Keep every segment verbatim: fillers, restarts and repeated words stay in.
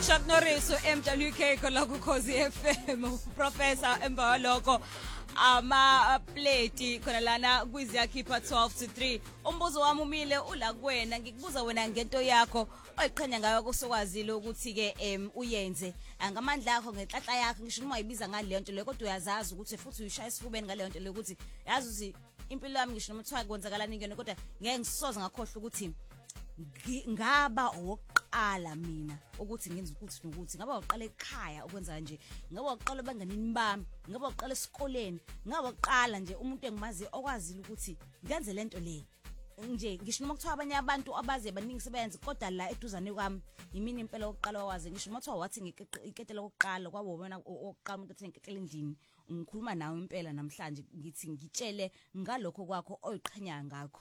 Shock Norris M W K kola ku Khosi F M Professor emba lokho ama plate khona lana kwiziyakhipha twelve to three. Umbuzo wami umile ula kuwena, ngikubuza wena ngento yakho oyiqhenya ngayo kusokwazile ukuthi ke em uyenze ngamandla akho ngenhlanhla yakho, ngisho noma uyibiza ngale nto le kodwa uyazazi ukuthi futhi uyishaya isifubeni ngale nto le ukuthi yazi uzi impilo yami ngisho noma kuthiwa kwenzakala ningene kodwa ngeke ngisoze ngakhohlwa ukuthi ngaba oqala mina ukuthi ngenze ukuthi nokuthi ngaba oqala ekhaya ukwenza nje, ngaba oqala banganini bami, ngaba oqala esikoleni, ngaba oqala nje umuntu engimazi okwazile ukuthi ngenze lento le nje. Ngisho noma kuthiwa abanye abantu abaze baningi sebenze kodwa la eduzane kwami yimini impela oqala wawazi. Ngisho noma kuthiwa wathi ngiketela oqala kwabo wena oqala umuntu athi ngiketela endlini, ngikhuluma nawe impela namhlanje ngithi ngitshele ngalokho kwakho oyiqhenya ngakho.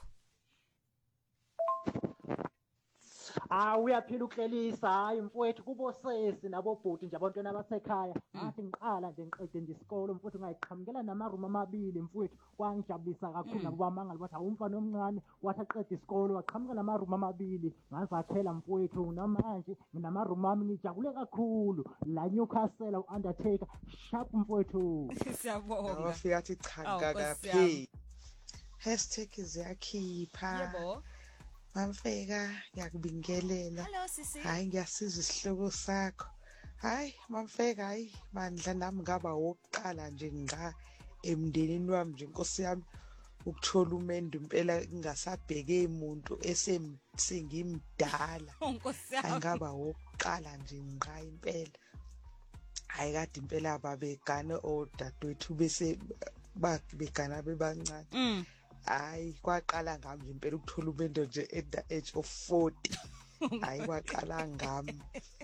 Ah uyaphila uklelisa, hayi mfowethu kubosesi nabobhuti nje abantwana abasekhaya. Ngathi ngiqala nje ngiqede nje isikole mfowethu ngayiqhamukela namaroom amabili mfowethu, kwangijabulisa kakhulu nabo bamangala bathi awumfana omncane wathi aqeda isikole waqhamuka namaroom amabili. Ngazakhela mfowethu namanje nginamaroom ami ngijabule kakhulu la Newcastle u-Undertaker sharp mfowethu. Siyabonga. Wafika athi cha ngakaphi. Hashtag iziyakhipha. Yebo. Mamfeka ngiyakubingelela. Hello sisi. Hayi ngiyasiza isihloko sakho. Hayi Mamfeka, hayi mandla nami ngaba wokuqala nje ngqa emndenini wami nje Nkosi yami ukuthola umendo impela ngingasabheke umuntu esengimdala. Nkosi yami. Ngaba wokuqala nje ngqa impela. Hayi kade impela babegana odadewethu bese babegana bebancane. Mm. Hayi kwaqala ngami nje impela ukuthola umendo nje at the age of forty. Hayi kwaqala ngami.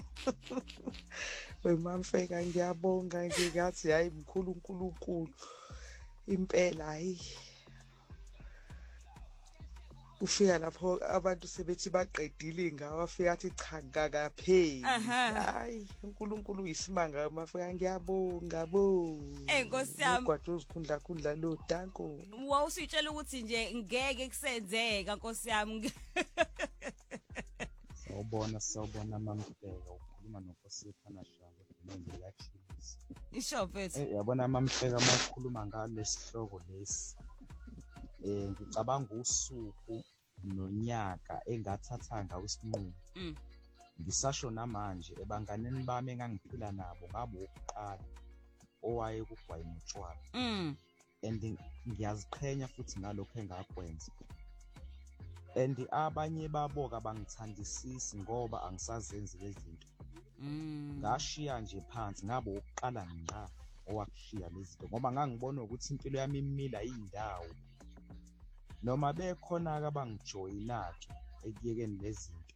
Wemamfeka ngiyabonga ngingathi hayi mkhulu uNkulunkulu impela. Hayi ufika lapho abantu sebethi baqedile ngawo, afika athi cha ngakapheli. Hayi uNkulunkulu uyisimanga mafika ngiyabonga bo. Eh Nkosi yami. Ugwaje uzikhundla khundla lo danko. Wawusitshela ukuthi nje ngeke kusenzeka Nkosi yami. Sawubona sawubona Mamfeka, ukhuluma noNkosipha Nashaba njengoba yakhilisa. Isho mfethu. Eh yabona Mamfeka makhuluma ngalesihloko lesi. Eh ngicabanga usuku nonyaka engathatha ngawo isinqumo. Mm. Ngisasho namanje ebanganeni bami engangiphila nabo ngabo ukuqala owaye kugwayi notshwala. Mm. And ngiyaziqhenya futhi ngalokho engakwenza. And abanye babo kabangithandisisi ngoba angisazenzi lezi zinto. Mm. Ngashiya nje phansi ngabo ukuqala ngqa owakushiya lezi zinto ngoba ngangibona ukuthi impilo yami imila indawo. Noma bekhona abangijoyina ke ekuyekeni lezi zinto.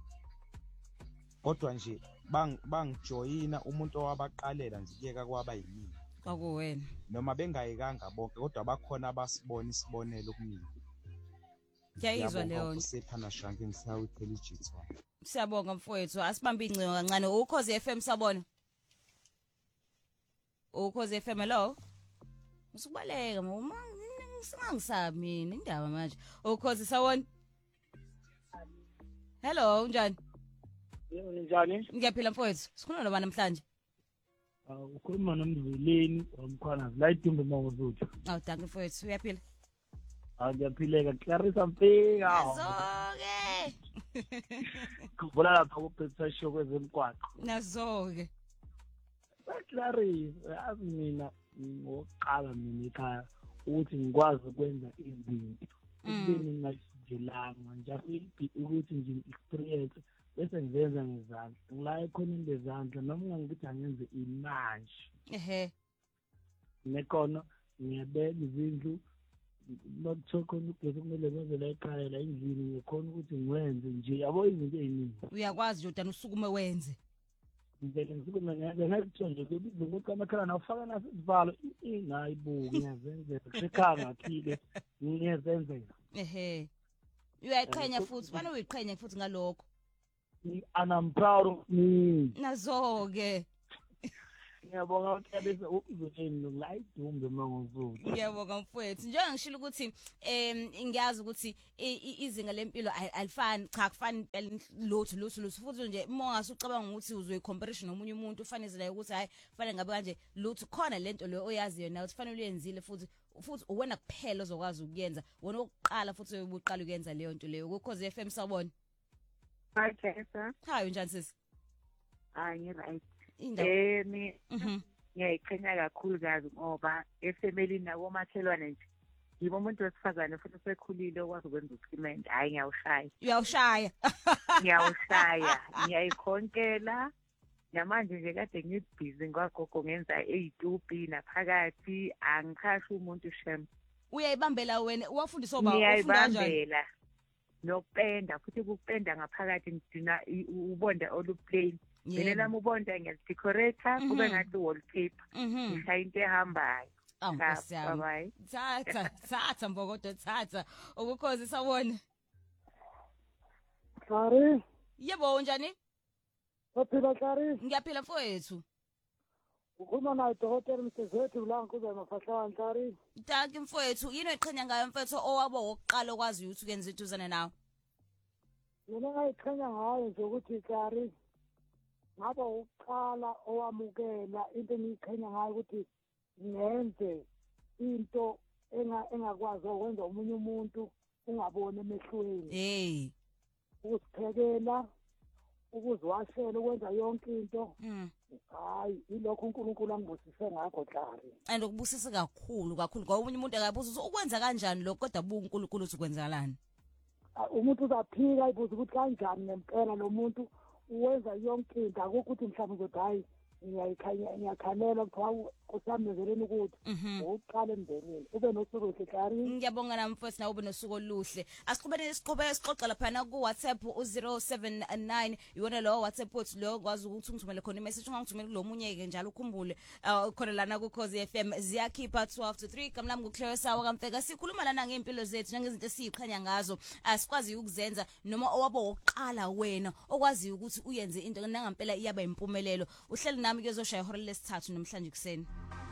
Kodwa nje bang bangijoyina umuntu owabaqalela nje kuyeka kwaba yimini. Kwakuwena. Noma bengayekanga bonke kodwa bakhona abasibona isibonelo kumina. Ngiyayizwa leyo nto. Usipha Nashange ngisawu intelligence wami. Siyabonga mfowethu, asibambe incingo kancane. Ukhozi F M sabona. Ukhozi F M hello. Usubaleka uma singangisabi mina indaba manje. Ukhozi sawona. Hello, unjani? Yebo njani? Ngiyaphila mfowethu. Sikhuluma noba namhlanje. Ah ukhuluma noMdleleni wamkhwana la idumbe mawuzuthu. Awu danke mfowethu, uyaphila? Ah ngiyaphileka Clarissa Mpeka. Nazo-ke. Kubona lapha kuphepha show kwezemgwaqo. Nazo-ke. Clarissa azi mina ngoqala mina ekhaya ukuthi ngikwazi ukwenza izinto. Ubeni ngasijelanga nje ukuthi nje experience bese ngizenza ngezandla. Ngila khona ngezandla noma ngithi angenze imanje. Ehe. Nekona ngiyabeka izindlu bakuthoka ukuthi kumele benze la ekhaya la endlini ngikhona ukuthi ngiwenze nje yabo izinto eziningi. Uyakwazi Jordan usukume wenze. Ngivele ngisukume ngenze ngakuthola nje ukuthi ukuthi amakhala nawufaka naso isivalo inayibuka ngiyazenza sekhaya ngaphile ngiyazenzela. Ehe. Uyayiqhenya futhi, bani uyiqhenya futhi ngalokho. And I'm proud of me. Nazo-ke. Ngiyabonga ukuthi bese uzotsheni nokulayidumbe mangozuthi. Ngiyabonga mfowethu. Njengoba ngishilo ukuthi em ngiyazi ukuthi izinga lempilo alifani, cha kufani impela lothu lothu lothu futhi nje mongase ucabanga ukuthi uzoyi comparison nomunye umuntu ufanele ukuthi hayi fanele ngabe kanje lutho khona lento le oyaziyo nawe ufanele uyenzile futhi futhi uwena kuphela ozokwazi ukuyenza wona oqala futhi ubuqala ukuyenza leyo nto leyo ukhoze F M sawubona. Hi Tessa. Hayi njani sisi? Ah ngi right. Eh mi ngiyayiqhenya kakhulu kazi ngoba efamily nabo makhelwane nje yibo umuntu wesifazane futhi sekhulile okwazi ukwenza uciment hayi ngiyawushaya. Uyawushaya. Ngiyawushaya ngiyayikhonkela namanje nje kade ngibhizi ngwagogo ngenza eyitupi naphakathi angichashi umuntu shem. Uyayibambela wena wafundiswa ba ufunda kanjani? Nokupenda futhi ukupenda ngaphakathi ngidina ubonda oluplain. Mina nami ubonda ngiyadecorator kube ngathi wallpaper. Ngishaya into ehambayo. Bye. Thatha, thatha mbokodo thatha. Ukukhozi sawona. Kari. Yebo njani? Uphila Kari? Ngiyaphila mfowethu. Ukhuluma naye Dr. Msezethu la kuze mafahlana Kari. Danki mfowethu, yini oyiqhenya ngayo mfowethu owabo wokuqala okwazi ukuthi uyenze iduzane nawe? Mina ngayiqhenya ngayo nje ukuthi Kari ngaba uqala owamukela into engiqhenya ngayo ukuthi ngenze into enga engakwazi ukwenza umunye umuntu ungabone emehlweni. Hey. Ukuphekela, ukuziwashela ukwenza yonke into. Mm. Hayi ilokho uNkulunkulu angibusise ngakho Kari. And ukubusisa kakhulu kakhulu ngoba umunye umuntu akabuza ukwenza kanjani lokho kodwa buka uNkulunkulu ukuthi ukwenzakalani. Umuntu uzaphika ibuza ukuthi kanjani ngempela lo muntu uwenza yonke into akukho ukuthi mhlawumbe uzothi hayi ngiyayikhanya ngiyakhalela kuthiwa kusamezeleni ukuthi uqala emndenini ube nosuku oluhle Kari. Ngiyabonga nami mfowethu nawe ube nosuku oluhle. Asiqhubene isiqhubeko esixoxa lapha ku WhatsApp u zero seven nine iwona lo WhatsApp wethu lo kwazi ukuthi ungithumele khona imessage ungangithumeli kulomunye ke njalo ukhumbule khona lana ku Khosi F M ziyakhipha twelve to three kamlami ngokuhlewe sawa kamfeka sikhuluma lana ngeimpilo zethu njengezinto esiyiqhanya ngazo asikwazi ukuzenza noma owabo oqala wena okwazi ukuthi uyenze into nangampela iyaba impumelelo uhleli nami kuzoshaya ihora lesithathu namhlanje kuseni.